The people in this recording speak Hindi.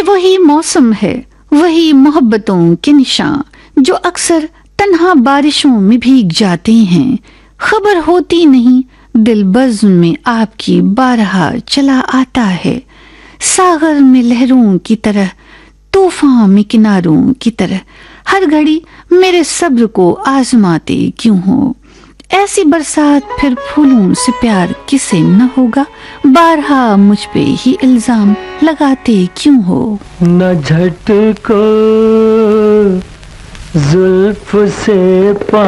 वही मौसम है, वही मोहब्बतों के निशान जो अक्सर तन्हा बारिशों में भीग जाते हैं। खबर होती नहीं दिल बज़्म में आपकी बारहा चला आता है। सागर में लहरों की तरह, तूफान में किनारों की तरह, हर घड़ी मेरे सब्र को आजमाते क्यों हो। ऐसी बरसात फिर फूलों से प्यार किसे न होगा, बारहा मुझ पे ही इल्जाम लगाते क्यों हो। न झटको जुल्फ से